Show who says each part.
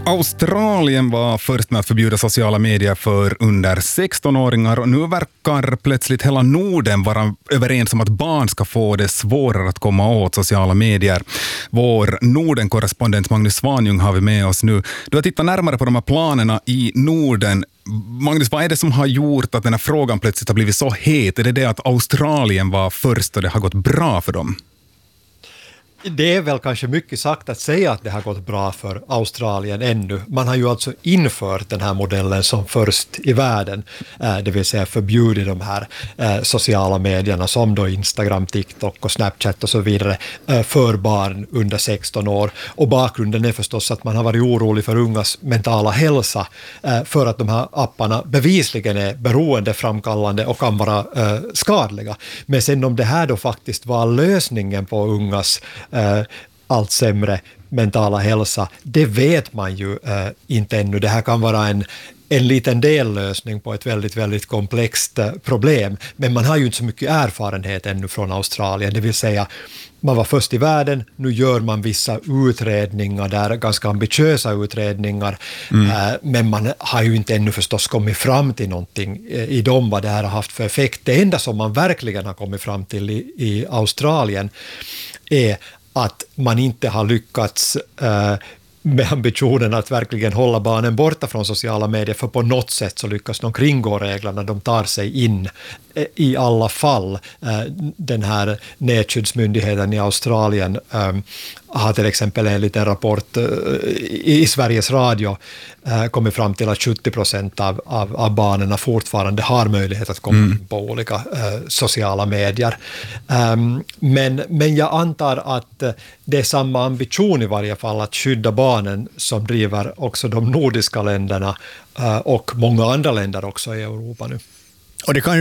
Speaker 1: Australien var först med att förbjuda sociala medier för under 16-åringar och nu verkar plötsligt hela Norden vara överens om att barn ska få det svårare att komma åt sociala medier. Vår Norden-korrespondent Magnus Svanjung har vi med oss nu. Du har tittat närmare på de här planerna i Norden. Magnus, vad är det som har gjort att den här frågan plötsligt har blivit så het? Är det att Australien var först och det har gått bra för dem?
Speaker 2: Det är väl kanske mycket sagt att säga att det har gått bra för Australien ännu. Man har ju alltså infört den här modellen som först i världen, det vill säga förbjudit de här sociala medierna som då Instagram, TikTok och Snapchat och så vidare för barn under 16 år. Och bakgrunden är förstås att man har varit orolig för ungas mentala hälsa för att de här apparna bevisligen är beroendeframkallande och kan vara skadliga. Men sen om det här då faktiskt var lösningen på ungas allt sämre mentala hälsa, det vet man ju inte ännu. Det här kan vara en liten dellösning på ett väldigt, väldigt komplext problem, men man har ju inte så mycket erfarenhet ännu från Australien, det vill säga man var först i världen, nu gör man vissa utredningar där, ganska ambitiösa utredningar, men man har ju inte ännu förstås kommit fram till någonting i dem vad det här har haft för effekt. Det enda som man verkligen har kommit fram till i Australien är att man inte har lyckats med ambitionen att verkligen hålla barnen borta från sociala medier, för på något sätt så lyckas de kringgå reglerna, de tar sig in i alla fall. Den här nätskyddsmyndigheten i Australien har till exempel en liten rapport i Sveriges Radio kommit fram till att 70% av barnen fortfarande har möjlighet att komma in på olika sociala medier. Men jag antar att det är samma ambition i varje fall att skydda barnen som driver också de nordiska länderna och många andra länder också i Europa nu.
Speaker 3: Och det kan